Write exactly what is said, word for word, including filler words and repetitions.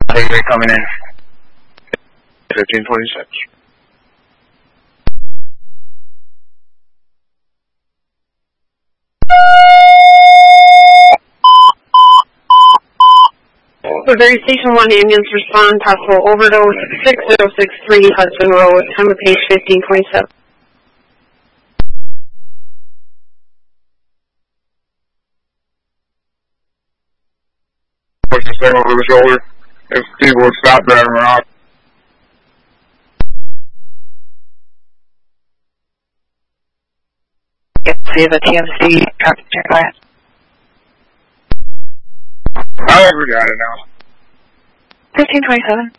Thank you coming in. fifteen twenty-six. Missouri Station one ambulance respond, possible overdose, six zero six three Hudson Road, time of page fifteen twenty-seven. Push the signal to the shoulder. If people would stop driving around. Yes, we have a T M C traffic check client. I think we got it now. fifteen twenty-seven.